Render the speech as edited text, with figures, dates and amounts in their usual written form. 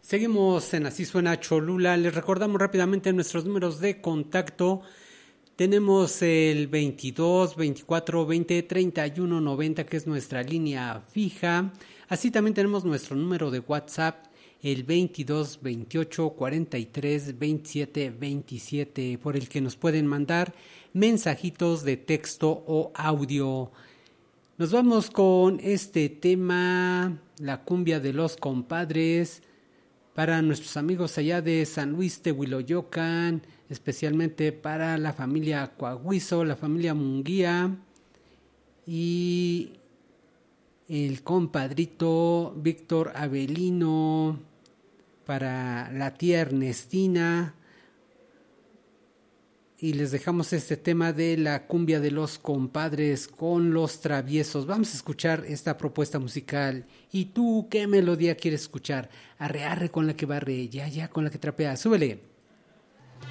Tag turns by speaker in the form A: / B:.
A: Seguimos en Así Suena Cholula. Les recordamos rápidamente nuestros números de contacto. Tenemos el 22 24 20 31 90, que es nuestra línea fija. Así también tenemos nuestro número de WhatsApp, el 22 28 43 27 27, por el que nos pueden mandar mensajitos de texto o audio. Nos vamos con este tema, la cumbia de los compadres, para nuestros amigos allá de San Luis Tehuiloyocan, especialmente para la familia Coahuizo, la familia Munguía y el compadrito Víctor Avelino, para la tía Ernestina. Y les dejamos este tema de la cumbia de los compadres con los traviesos. Vamos a escuchar esta propuesta musical. ¿Y tú qué melodía quieres escuchar? Arre, arre con la que barre, ya, ya con la que trapea. Súbele.